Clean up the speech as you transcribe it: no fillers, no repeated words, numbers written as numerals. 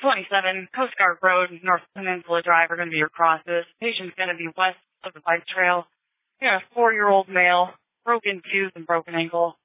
27, Coast Guard Road, North Peninsula Drive are going to be your crosses. Patient's going to be west of the bike trail. You got a 4-year-old male, broken tooth and broken ankle.